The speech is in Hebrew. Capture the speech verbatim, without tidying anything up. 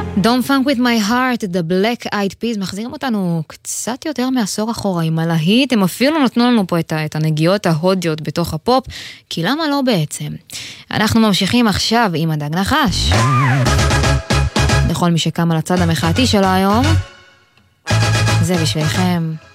Don't Funk With My Heart, The Black Eyed Peas, מחזירים אותנו קצת יותר מעשור אחורה עם הלהיט, הם אפילו נתנו לנו פה את, את הנגיעות ההודיות בתוך הפופ, כי למה לא בעצם? אנחנו ממשיכים עכשיו עם הדג נחש. לכל מי שקם על הצד המחאתי שלו היום, זה בשבילכם.